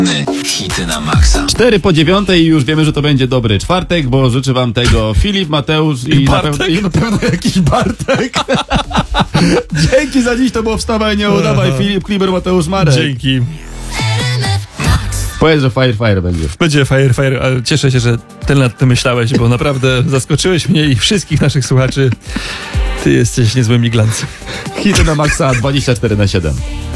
Hity na maksa. 4 po 9 i już wiemy, że to będzie dobry czwartek, bo życzy wam tego Filip, Mateusz i na pewno jakiś Bartek. Dzięki za dziś, to było Wstawaj, nie udawaj. Filip Kliber, Mateusz Marek. Dzięki. Powiedz, że fire będzie. Będzie fire, ale cieszę się, że ty nad tym myślałeś, bo naprawdę zaskoczyłeś mnie i wszystkich naszych słuchaczy. Ty jesteś niezłym miglancem. Hity na maksa 24/7.